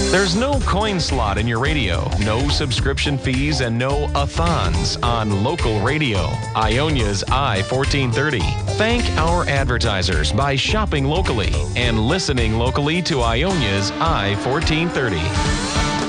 There's no coin slot in your radio, no subscription fees, and no a-thons on local radio. Ionia's I-1430. Thank our advertisers by shopping locally and listening locally to Ionia's I-1430.